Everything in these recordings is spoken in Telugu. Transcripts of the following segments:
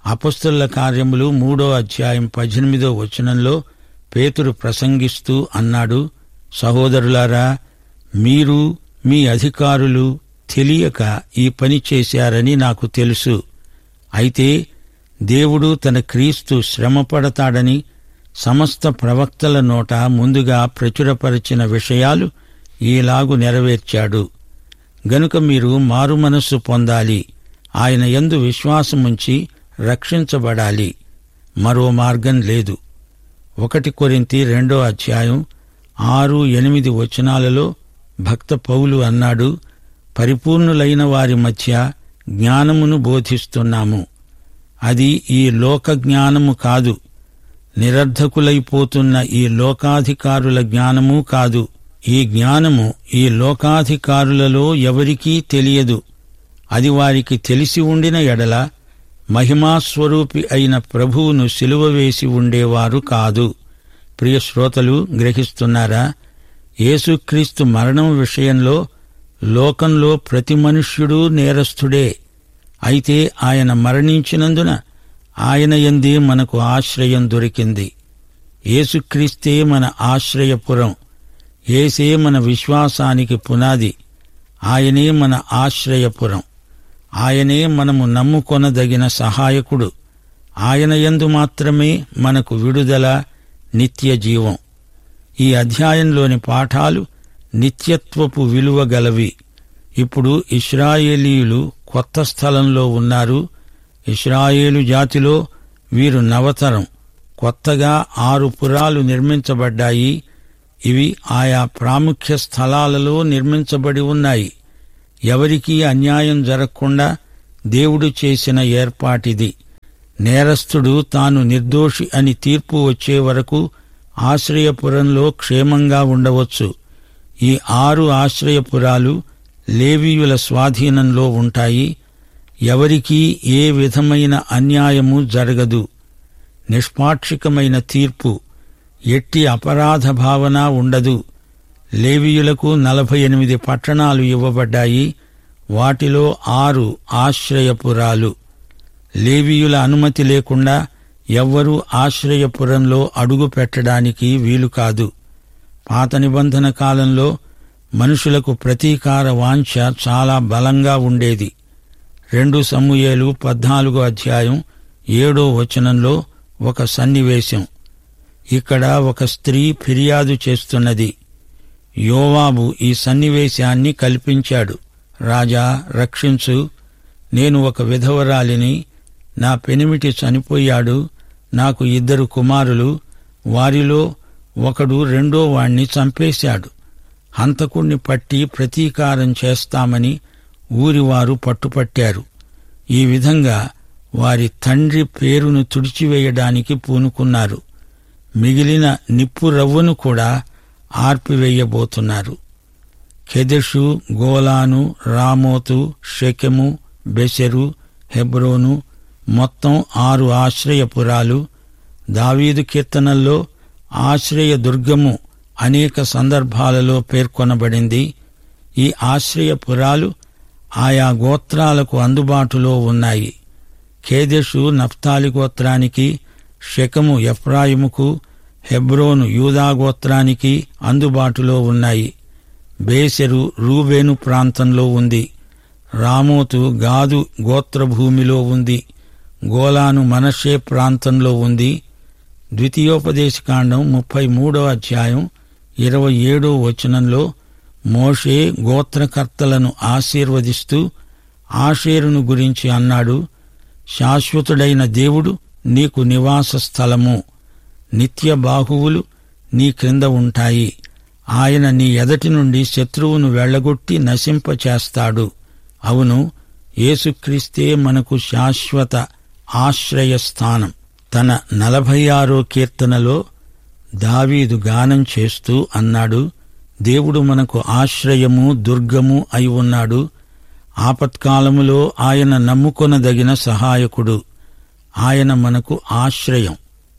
అపొస్తలుల కార్యములు 3వ అధ్యాయం 18వ వచనంలో పేతురు ప్రసంగిస్తూ అన్నాడు, సహోదరులారా, మీరు మీ అధికారులు తెలియక ఈ పని చేశారని నాకు తెలుసు. అయితే దేవుడు తన క్రీస్తు శ్రమపడతాడని సమస్త ప్రవక్తల నోట ముందుగా ప్రచురపరిచిన విషయాలు ఈలాగు నెరవేర్చాడు. గనుక మీరు మారుమనస్సు పొందాలి, ఆయన యందు విశ్వాసముంచి రక్షించబడాలి. మరో మార్గం లేదు. 1 కొరింథీ 2వ అధ్యాయం 6-8 వచనాలలో భక్త పౌలు అన్నాడు, పరిపూర్ణులైన వారి మధ్య జ్ఞానమును బోధిస్తున్నాము. అది ఈ లోక జ్ఞానము కాదు, నిరర్ధకులైపోతున్న ఈ లోకాధికారుల జ్ఞానమూ కాదు. ఈ జ్ఞానము ఈ లోకాధికారులలో ఎవరికీ తెలియదు. అది వారికి తెలిసి ఉండిన ఎడల మహిమాస్వరూపి అయిన ప్రభువును సిలువ వేసి ఉండేవారు కాదు. ప్రియ శ్రోతలు, గ్రహిస్తున్నారా? యేసుక్రీస్తు మరణం విషయంలో లోకంలో ప్రతి మనుష్యుడూ నేరస్థుడే. అయితే ఆయన మరణించినందున ఆయన యందే మనకు ఆశ్రయం దొరికింది. యేసుక్రీస్తే మన ఆశ్రయపురం. యేసే మన విశ్వాసానికి పునాది. ఆయనే మన ఆశ్రయపురం. ఆయనే మనము నమ్ముకొనదగిన సహాయకుడు. ఆయన యందు మాత్రమే మనకు విడుదల, నిత్య జీవం. ఈ అధ్యాయంలోని పాఠాలు నిత్యత్వపు విలువ గలవి. ఇప్పుడు ఇశ్రాయేలీయులు కొత్త స్థలంలో ఉన్నారు. ఇశ్రాయేలు జాతిలో వీరు నవతరం. కొత్తగా 6 పురాలు నిర్మించబడ్డాయి. ఇవి ఆయా ప్రాముఖ్య స్థలాలలో నిర్మించబడి ఉన్నాయి. ఎవరికీ అన్యాయం జరగకుండా దేవుడు చేసిన ఏర్పాటిది. నేరస్థుడు తాను నిర్దోషి అని తీర్పు వచ్చే వరకు ఆశ్రయపురంలో క్షేమంగా ఉండవచ్చు. ఈ 6 ఆశ్రయపురాలు లేవీయుల స్వాధీనంలో ఉంటాయి. ఎవరికీ ఏ విధమైన అన్యాయము జరగదు. నిష్పాక్షికమైన తీర్పు, ఎట్టి అపరాధ భావన ఉండదు. లేవీయులకు 48 పట్టణాలు ఇవ్వబడ్డాయి. వాటిలో 6 ఆశ్రయపురాలు. లేవీయుల అనుమతి లేకుండా ఎవ్వరూ ఆశ్రయపురంలో అడుగు పెట్టడానికి వీలు కాదు. పాత నిబంధన కాలంలో మనుషులకు ప్రతీకార వాంఛ చాలా బలంగా ఉండేది. 2 సమూయేలు 14వ అధ్యాయం 7వ వచనంలో ఒక సన్నివేశం. ఇక్కడ ఒక స్త్రీ ఫిర్యాదు చేస్తున్నది. యోవాబు ఈ సన్నివేశాన్ని కల్పించాడు. రాజా, రక్షించు, నేను ఒక విధవరాలిని, నా పెనిమిటి చనిపోయాడు, నాకు 2 కుమారులు, వారిలో ఒకడు రెండో వాణ్ణి చంపేశాడు. హంతకుణ్ణి పట్టి ప్రతీకారం చేస్తామని ఊరివారు పట్టుపట్టారు. ఈ విధంగా వారి తండ్రి పేరును తుడిచివేయడానికి పూనుకున్నారు. మిగిలిన నిప్పు రవ్వను కూడా ఆర్పివేయబోతున్నారు. కెదెషు, గోలాను, రామోతు, షెకెము, బెసెరు, హెబ్రోను, మొత్తం 6 ఆశ్రయపురాలు. దావీదు కీర్తనల్లో ఆశ్రయ దుర్గము అనేక సందర్భాలలో పేర్కొనబడింది. ఈ ఆశ్రయపురాలు ఆయా గోత్రాలకు అందుబాటులో ఉన్నాయి. కేదెషు నఫ్తాలి గోత్రానికి, షెకెము ఎఫ్రాయిముకు, హెబ్రోను యూదా గోత్రానికి అందుబాటులో ఉన్నాయి. బేసెరు రూబేను ప్రాంతంలో ఉంది. రామోతు గాదు గోత్రభూమిలో ఉంది. గోలాను మనష్షే ప్రాంతంలో ఉంది. ద్వితీయోపదేశకాండం 33వ అధ్యాయం 27వ వచనంలో మోషే గోత్రకర్తలను ఆశీర్వదిస్తూ ఆషేరును గురించి అన్నాడు, శాశ్వతుడైన దేవుడు నీకు నివాస స్థలము, నిత్య బాహువులు నీ క్రింద ఉంటాయి. ఆయన నీ ఎదటి నుండి శత్రువును వెళ్లగొట్టి నశింపచేస్తాడు. అవును, యేసుక్రీస్తే మనకు శాశ్వత ఆశ్రయస్థానం. తన 46వ కీర్తనలో దావీదు గానం చేస్తూ అన్నాడు, దేవుడు మనకు ఆశ్రయము, దుర్గము అయి ఉన్నాడు. ఆపత్కాలములో ఆయన నమ్ముకొనదగిన సహాయకుడు. ఆయన మనకు ఆశ్రయం.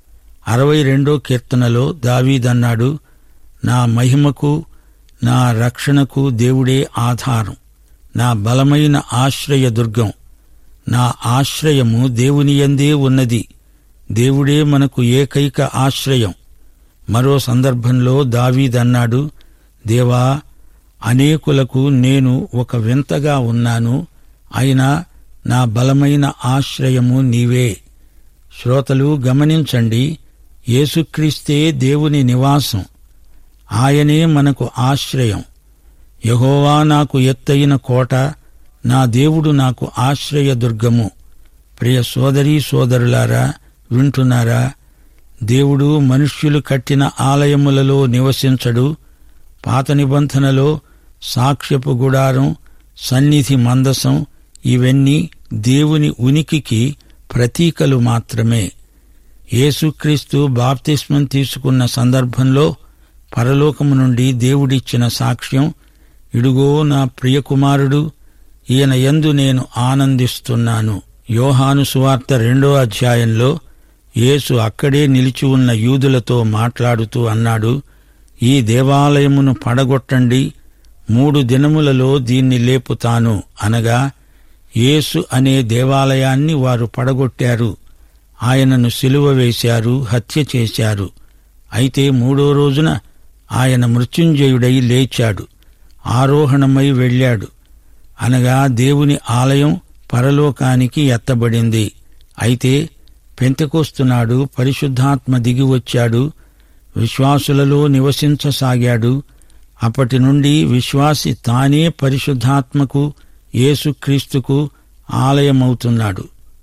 62వ కీర్తనలో దావీదన్నాడు, నా మహిమకు, నా రక్షణకు దేవుడే ఆధారం, నా బలమైన ఆశ్రయ దుర్గం. నా ఆశ్రయము దేవునియందే ఉన్నది. దేవుడే మనకు ఏకైక ఆశ్రయం. మరో సందర్భంలో దావీదన్నాడు, దేవా, అనేకులకు నేను ఒక వింతగా ఉన్నాను, అయినా నా బలమైన ఆశ్రయము నీవే. శ్రోతలు గమనించండి, యేసుక్రీస్తే దేవుని నివాసం. ఆయనే మనకు ఆశ్రయం. యెహోవా నాకు ఎత్తయిన కోట, నా దేవుడు నాకు ఆశ్రయదుర్గము. ప్రియ సోదరీ సోదరులారా, వింటున్నారా? దేవుడు మనుష్యులు కట్టిన ఆలయములలో నివసించడు. పాత నిబంధనలో సాక్ష్యపు గుడారం, సన్నిధి మందసం ఇవన్నీ దేవుని ఉనికికి ప్రతీకలు మాత్రమే. యేసుక్రీస్తు బాప్తిస్మం తీసుకున్న సందర్భంలో పరలోకము నుండి దేవుడిచ్చిన సాక్ష్యం, ఇడుగో నా ప్రియకుమారుడు, ఈయన యందు నేను ఆనందిస్తున్నాను. యోహాను సువార్త 2వ అధ్యాయంలో యేసు అక్కడే నిలిచి ఉన్న యూదులతో మాట్లాడుతూ అన్నాడు, ఈ దేవాలయమును పడగొట్టండి, 3 దినములలో దీన్ని లేపుతాను. అనగా యేసు అనే దేవాలయాన్ని వారు పడగొట్టారు. ఆయనను సిలువ వేశారు, హత్య చేశారు. అయితే 3వ రోజున ఆయన మృత్యుంజయుడై లేచాడు, ఆరోహణమై వెళ్ళాడు. అనగా దేవుని ఆలయం పరలోకానికి ఎత్తబడింది. అయితే పెంతెకొస్తునాడు పరిశుద్ధాత్మ దిగివచ్చాడు, విశ్వాసులలో నివసించసాగాడు. అప్పటి నుండి విశ్వాసి తానే పరిశుద్ధాత్మకు, యేసుక్రీస్తుకు ఆలయమవుతున్నాడు.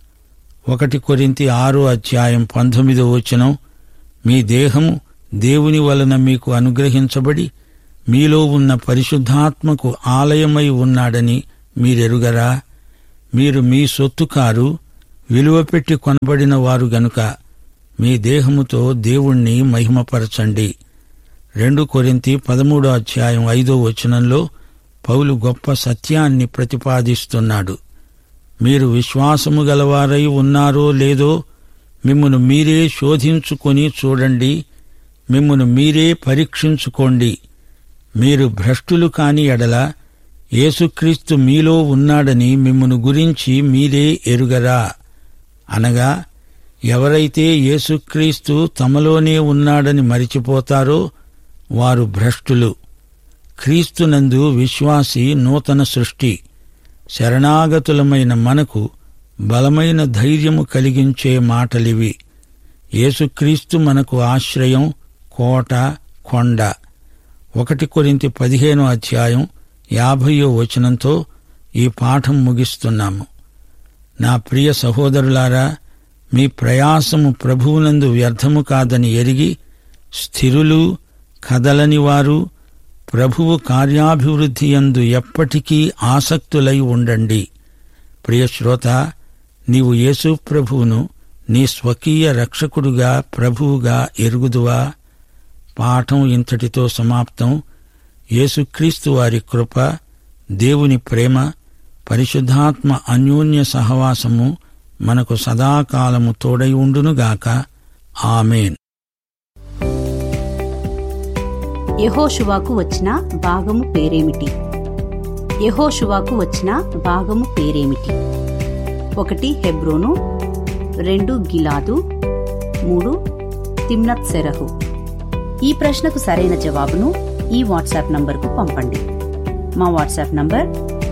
1 కొరింథీ 6వ అధ్యాయం 19వ వచనం, మీ దేహము దేవుని వలన మీకు అనుగ్రహించబడి మీలో ఉన్న పరిశుద్ధాత్మకు ఆలయమై ఉన్నాడని మీరెరుగరా? మీరు మీ సొత్తు కారు, విలువ పెట్టి కొనబడిన వారు గనుక మీ దేహముతో దేవుణ్ణి మహిమపరచండి. 2 కొరింథీ 13వ అధ్యాయం 5వ వచనంలో పౌలు గొప్ప సత్యాన్ని ప్రతిపాదిస్తున్నాడు. మీరు విశ్వాసము గలవారై ఉన్నారో లేదో మిమ్మును మీరే శోధించుకొని చూడండి, మిమ్మును మీరే పరీక్షించుకోండి. మీరు భ్రష్టులు కాని ఎడల యేసుక్రీస్తు మీలో ఉన్నాడని మిమ్మును గురించి మీరే ఎరుగరా? అనగా ఎవరైతే యేసుక్రీస్తు తమలోనే ఉన్నాడని మరిచిపోతారో వారు భ్రష్టులు. క్రీస్తునందు విశ్వాసి నూతన సృష్టి. శరణాగతులమైన మనకు బలమైన ధైర్యము కలిగించే మాటలివి. యేసుక్రీస్తు మనకు ఆశ్రయం, కోట, కొండ. 1 కొరింథీ 15వ అధ్యాయం 50వ వచనంతో ఈ పాఠం ముగిస్తున్నాము. నా ప్రియ సహోదరులారా, మీ ప్రయాసము ప్రభువునందు వ్యర్థము కాదని ఎరిగి స్థిరులు, కదలని వారు, ప్రభువు కార్యాభివృద్ధి యందు ఎప్పటికీ ఆసక్తులై ఉండండి. ప్రియశ్రోత, నీవు యేసు ప్రభువును నీ స్వకీయ రక్షకుడుగా, ప్రభువుగా ఎరుగుదువా? పాఠం ఇంతటితో సమాప్తం. యేసుక్రీస్తు వారి కృప, దేవుని ప్రేమ, పరిశుద్ధాత్మ అన్యోన్య సహవాసము మనకు సదాకాలము తోడై ఉండునుగాక. ఆమేన్. యెహోషువకు వచ్చిన భాగము పేరేమిటి? యెహోషువకు వచ్చిన భాగము పేరేమిటి? 1 హెబ్రోను, 2 గిలాదు, 3 తిమ్నత్ సెరహు. ఈ ప్రశ్నకు సరైన జవాబును ఈ వాట్సాప్ నంబర్కు పంపండి. మా వాట్సాప్ నంబర్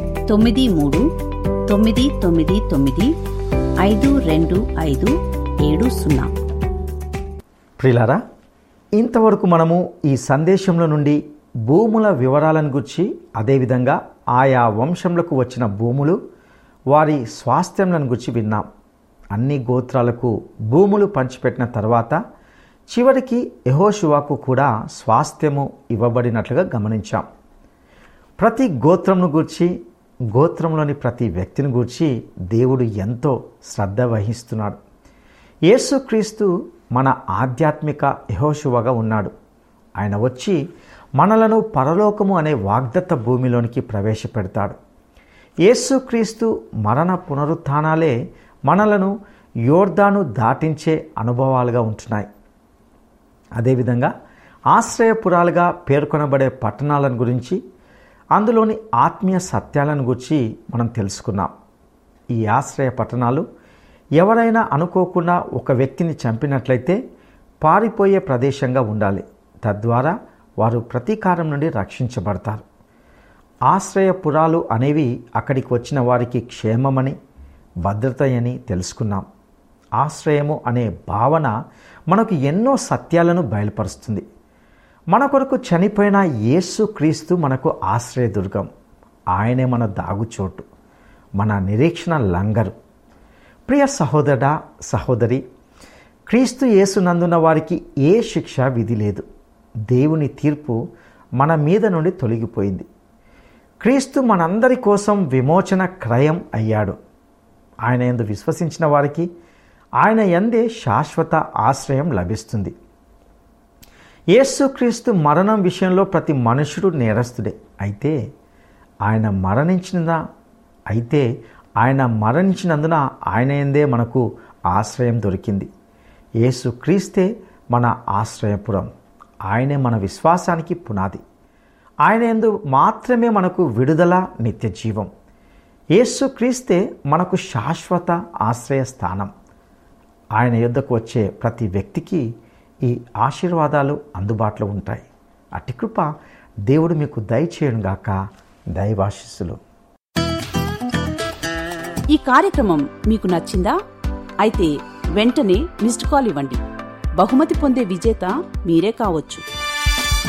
9399952570. ప్రియులారా, ఇంతవరకు మనము ఈ సందేశంలో నుండి భూముల వివరాలను గురించి, అదేవిధంగా ఆయా వంశంలకు వచ్చిన భూములు, వారి స్వాస్థ్యంలను గురించి విన్నాం. అన్ని గోత్రాలకు భూములు పంచిపెట్టిన తర్వాత చివరికి యెహోషువకు కూడా స్వాస్థ్యము ఇవ్వబడినట్లుగా గమనించాం. ప్రతి గోత్రంను గూర్చి, గోత్రంలోని ప్రతి వ్యక్తిని గూర్చి దేవుడు ఎంతో శ్రద్ధ వహిస్తున్నాడు. యేసుక్రీస్తు మన ఆధ్యాత్మిక యెహోషువగా ఉన్నాడు. ఆయన వచ్చి మనలను పరలోకము అనే వాగ్దత్త భూమిలోనికి ప్రవేశపెడతాడు. యేసుక్రీస్తు మరణ పునరుత్థానాలే మనలను యోర్దాను దాటించే అనుభవాలుగా ఉంటున్నాయి. అదేవిధంగా ఆశ్రయపురాలుగా పేర్కొనబడే పట్టణాలను గురించి, అందులోని ఆత్మీయ సత్యాలను గురించి మనం తెలుసుకున్నాం. ఈ ఆశ్రయ పట్టణాలు ఎవరైనా అనుకోకుండా ఒక వ్యక్తిని చంపినట్లయితే పారిపోయే ప్రదేశంగా ఉండాలి. తద్వారా వారు ప్రతీకారం నుండి రక్షించబడతారు. ఆశ్రయపురాలు అనేవి అక్కడికి వచ్చిన వారికి క్షేమమని, భద్రత అని తెలుసుకున్నాం. ఆశ్రయము అనే భావన మనకు ఎన్నో సత్యాలను బయలుపరుస్తుంది. మన కొరకు చనిపోయిన యేసు క్రీస్తు మనకు ఆశ్రయదుర్గం. ఆయనే మన దాగుచోటు, మన నిరీక్షణ లంగరు. ప్రియ సహోదరుడా, సహోదరి, క్రీస్తు యేసునందున్న వారికి ఏ శిక్ష విధి లేదు. దేవుని తీర్పు మన మీద నుండి తొలగిపోయింది. క్రీస్తు మనందరి కోసం విమోచన క్రయం అయ్యాడు. ఆయన యందు విశ్వసించిన వారికి ఆయన యందే శాశ్వత ఆశ్రయం లభిస్తుంది. యేసుక్రీస్తు మరణం విషయంలో ప్రతి మనుషుడు నేరస్తుడే. అయితే ఆయన మరణించినందున ఆయన యందే మనకు ఆశ్రయం దొరికింది. యేసుక్రీస్తే మన ఆశ్రయపురం. ఆయనే మన విశ్వాసానికి పునాది. ఆయన యందు మాత్రమే మనకు విడుదల, నిత్య జీవం. యేసుక్రీస్తే మనకు శాశ్వత ఆశ్రయ స్థానం. ఆయన యొద్దకు వచ్చే ప్రతి వ్యక్తికి ఈ ఆశీర్వాదాలు అందుబాటులో ఉంటాయి. అట్టి కృప దేవుడు మీకు దయచేయునుగాక. దైవాశీస్సులు. ఈ కార్యక్రమం మీకు నచ్చిందా? అయితే వెంటనే మిస్డ్ కాల్ ఇవ్వండి. బహుమతి పొందే విజేత మీరే కావచ్చు.